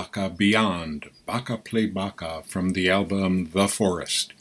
Baka Beyond, Baka Play Baka from the album The Forest.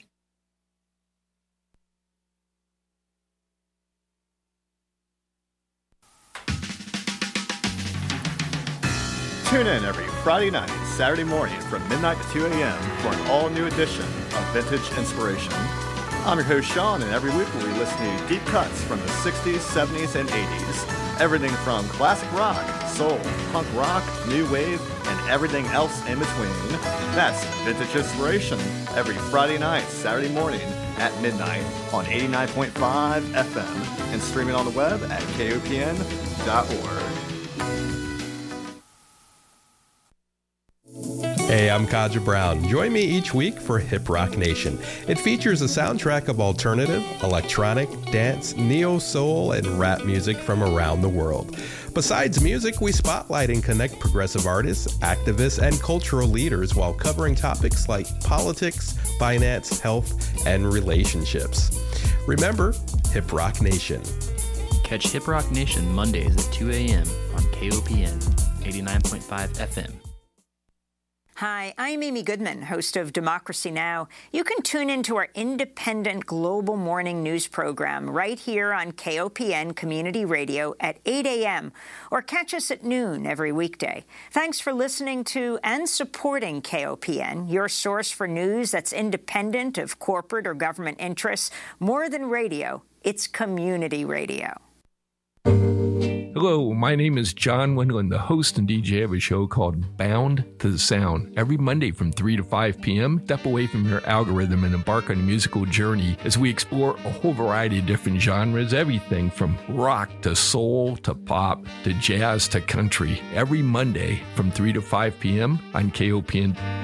Tune in every Friday night, Saturday morning from midnight to 2 a.m. for an all-new edition of Vintage Inspiration. I'm your host, Sean, and every week we'll be listening to deep cuts from the 60s, 70s, and 80s. Everything from classic rock, soul, punk rock, new wave, and everything else in between. That's Vintage Inspiration every Friday night, Saturday morning at midnight on 89.5 FM and streaming on the web at kopn.org. Hey, I'm Kaja Brown. Join me each week for Hip Rock Nation. It features a soundtrack of alternative, electronic, dance, neo-soul, and rap music from around the world. Besides music, we spotlight and connect progressive artists, activists, and cultural leaders while covering topics like politics, finance, health, and relationships. Remember, Hip Rock Nation. Catch Hip Rock Nation Mondays at 2 a.m. on KOPN 89.5 FM. Hi, I'm Amy Goodman, host of Democracy Now! You can tune into our independent global morning news program right here on KOPN Community Radio at 8 a.m. or catch us at noon every weekday. Thanks for listening to and supporting KOPN, your source for news that's independent of corporate or government interests. More than radio, it's community radio. Hello, my name is John Wendland, the host and DJ of a show called Bound to the Sound. Every Monday from 3 to 5 p.m., step away from your algorithm and embark on a musical journey as we explore a whole variety of different genres, everything from rock to soul to pop to jazz to country. Every Monday from 3 to 5 p.m. on KOPN.